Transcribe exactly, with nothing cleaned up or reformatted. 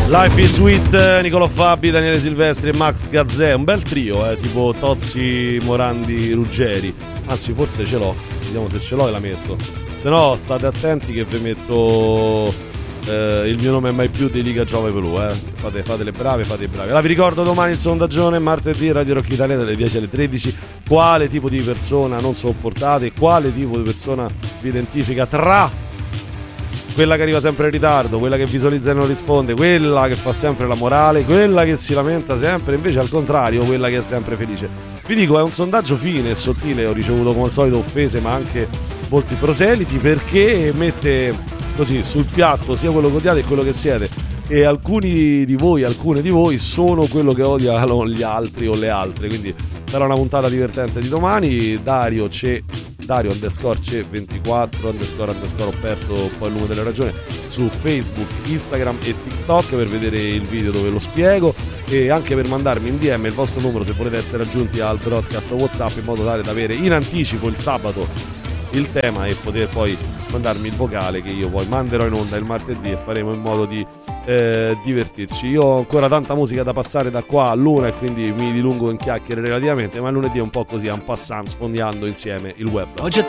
Life is Sweet, Nicolò Fabi, Daniele Silvestri e Max Gazzè. Un bel trio, eh, tipo Tozzi, Morandi, Ruggeri. Anzi, forse ce l'ho. Vediamo se ce l'ho e la metto. Se no, state attenti che vi metto eh, il mio nome è mai più di Liga Giove Pelù, eh. Fate, fate le brave, fate i bravi. Allora, vi ricordo domani il sondaggione, martedì Radio Rock Italia dalle dieci alle tredici. Quale tipo di persona non sopportate? Quale tipo di persona vi identifica tra quella che arriva sempre in ritardo, quella che visualizza e non risponde, quella che fa sempre la morale, quella che si lamenta sempre, invece al contrario, quella che è sempre felice? Vi dico, è un sondaggio fine e sottile, ho ricevuto come al solito offese ma anche molti proseliti, perché mette così sul piatto sia quello che odiate che quello che siete, e alcuni di voi, alcune di voi sono quello che odiano gli altri o le altre, quindi sarà una puntata divertente di domani. Dario c'è Dario underscore c'è ventiquattro underscore underscore ho perso poi il nome delle ragioni su Facebook, Instagram e TikTok per vedere il video dove lo spiego, e anche per mandarmi in D M il vostro numero se volete essere aggiunti al broadcast WhatsApp, in modo tale da avere in anticipo il sabato il tema e poter poi mandarmi il vocale che io poi manderò in onda il martedì e faremo in modo di eh, divertirci. Io ho ancora tanta musica da passare da qua a l'una e quindi mi dilungo in chiacchiere relativamente, ma lunedì è un po' così, un passant, sfondiando insieme il web. Oggi